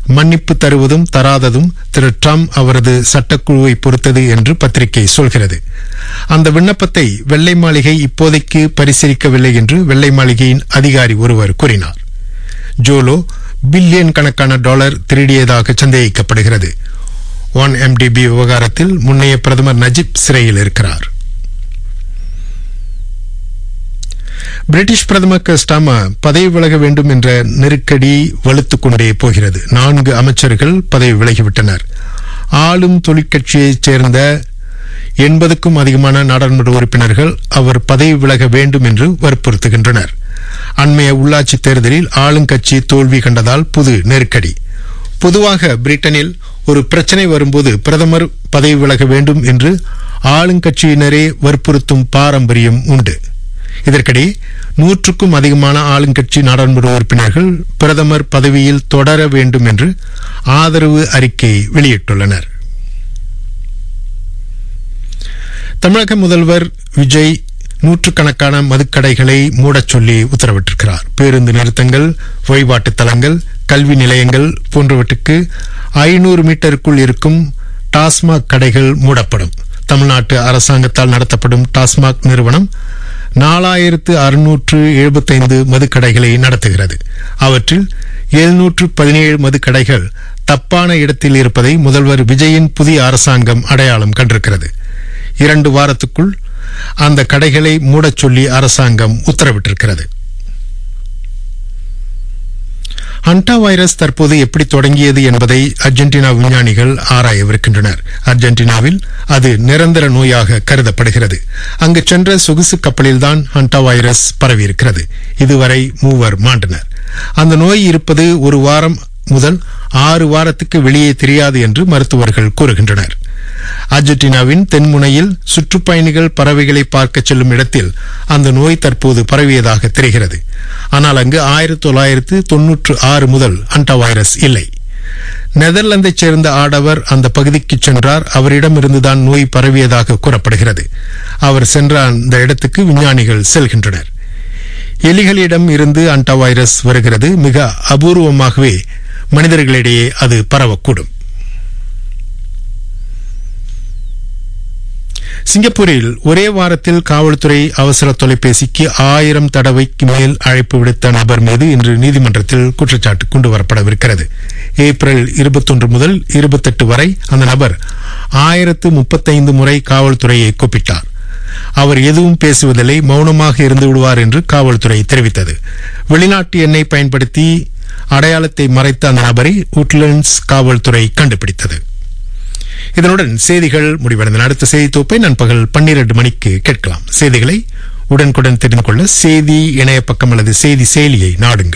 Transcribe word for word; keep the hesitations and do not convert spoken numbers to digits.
மன்னிப்பு தருவதும் தராததும் திரு ட்ரம்ப் அவரது சட்டக்குழுவை பொறுத்தது என்று பத்திரிகை சொல்கிறது. அந்த விண்ணப்பத்தை வெள்ளை மாளிகை இப்போதைக்கு பரிசீலிக்கவில்லை என்று வெள்ளை மாளிகையின் அதிகாரி ஒருவர் கூறினார். ஜோலோ பில்லியன் கணக்கான டாலர் திருடியதாக சந்தேகிக்கப்படுகிறது. ஒன் எம்டிபி விவகாரத்தில் முன்னைய பிரதமர் நஜிப் சிறையில் இருக்கிறார். பிரிட்டிஷ் பிரதமர் கீர் ஸ்டார்மர் பதவி விலக வேண்டும் என்ற நெருக்கடி வலுத்துக் கொண்டே போகிறது. நான்கு அமைச்சர்கள் பதவி விலகிவிட்டனர். ஆளும் தொழிற்கட்சியைச் சேர்ந்த எண்பதுக்கும் அதிகமான நாடாளுமன்ற உறுப்பினர்கள் அவர் பதவி விலக வேண்டும் என்று வற்புறுத்துகின்றனர். அண்மைய உள்ளாட்சி தேர்தலில் ஆளுங்கட்சி தோல்வி கண்டதால் புது நெருக்கடி. பொதுவாக பிரிட்டனில் ஒரு பிரச்சினை வரும்போது பிரதமர் பதவி விலக வேண்டும் என்று ஆளுங்கட்சியினரே வற்புறுத்தும் பாரம்பரியம் உண்டு. இதற்கிடையே நூற்றுக்கும் அதிகமான ஆளுங்கட்சி நாடாளுமன்ற உறுப்பினர்கள் பிரதமர் பதவியில் தொடர வேண்டும் என்று ஆதரவு அறிக்கை வெளியிட்டுள்ளனர். தமிழக முதல்வர் விஜய் நூற்றுக்கணக்கான மதுக்கடைகளை மூடச் சொல்லி உத்தரவிட்டிருக்கிறார். பேருந்து நிறுத்தங்கள், வழிபாட்டு தலங்கள், கல்வி நிலையங்கள் போன்றவற்றுக்கு ஐநூறு மீட்டருக்குள் இருக்கும் டாஸ்மாக் கடைகள் மூடப்படும். தமிழ்நாட்டு அரசாங்கத்தால் நடத்தப்படும் டாஸ்மாக் நிறுவனம் நாலாயிரத்து அறுநூற்று எழுபத்தைந்து மதுக்கடைகளை நடத்துகிறது. அவற்றில் எழுநூற்று பதினேழு மதுக்கடைகள் தப்பான இடத்தில் இருப்பதை முதல்வர் விஜயின் புதிய அரசாங்கம் அடையாளம் கண்டிருக்கிறது. இரண்டு வாரத்துக்குள் அந்த கடைகளை மூடச் சொல்லி அரசாங்கம் உத்தரவிட்டிருக்கிறது. ஹண்டா வைரஸ் தற்போது எப்படி தொடங்கியது என்பதை அர்ஜென்டினா விஞ்ஞானிகள் ஆராயவிருக்கின்றனர். அர்ஜென்டினாவில் அது நிரந்தர நோயாக கருதப்படுகிறது. அங்கு சென்ற சொகுசு கப்பலில்தான் ஹண்டா வைரஸ் பரவியிருக்கிறது. இதுவரை மூவர் மாண்டனர். அந்த நோய் இருப்பது ஒரு வாரம் முதல் ஆறு வாரத்துக்கு வெளியே தெரியாது என்று மருத்துவர்கள் கூறுகின்றனர். அர்ஜென்டினாவின் தென்முனையில் சுற்றுப்பயணிகள் பறவைகளை பார்க்க செல்லும் இடத்தில் அந்த நோய் தற்போது பரவியதாக தெரிகிறது. ஆனால் அங்கு ஆயிரத்தி தொள்ளாயிரத்து தொன்னூற்று ஆறு முதல் ஹண்டா வைரஸ் இல்லை. நெதர்லாந்தைச் சேர்ந்த ஆடவர் அந்த பகுதிக்கு சென்றார். அவரிடமிருந்துதான் நோய் பரவியதாக கூறப்படுகிறது. அவர் சென்ற அந்த இடத்துக்கு விஞ்ஞானிகள் செல்கின்றனர். எலிகளிடம் இருந்து ஹண்டா வைரஸ் வருகிறது. மிக அபூர்வமாகவே மனிதர்களிடையே அது பரவக்கூடும். சிங்கப்பூரில் ஒரே வாரத்தில் காவல்துறை அவசர தொலைபேசிக்கு ஆயிரம் தடவைக்கு மேல் அழைப்பு விடுத்த நபர் மீது இன்று நீதிமன்றத்தில் குற்றச்சாட்டு கொண்டுவரப்படவிருக்கிறது. ஏப்ரல் இருபத்தொன்று முதல் இருபத்தெட்டு வரை அந்த நபர் ஆயிரத்து முப்பத்தைந்து முறை காவல்துறையை கூப்பிட்டார். அவர் எதுவும் பேசுவதில்லை, மௌனமாக இருந்து விடுவார் என்று காவல்துறை தெரிவித்தது. வெளிநாட்டு எண்ணை பயன்படுத்தி அடையாளத்தை மறைத்த அந்த நபரை உட்லண்ட்ஸ் காவல்துறை கண்டுபிடித்தது. இதனுடன் செய்திகள் முடிவடைந்தன. அடுத்த செய்தி தொகுப்பை நண்பகல் பன்னிரண்டு மணிக்கு கேட்கலாம். செய்திகளை உடனுக்குடன் தெரிந்து கொள்ள செய்தி இணைய பக்கம் அல்லது செய்தி செயலியை நாடுங்கள்.